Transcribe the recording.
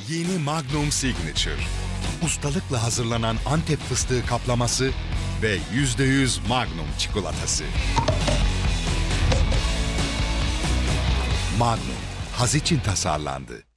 Yeni Magnum Signature. Ustalıkla hazırlanan Antep fıstığı kaplaması ve %100 Magnum çikolatası. Magnum, haz için tasarlandı.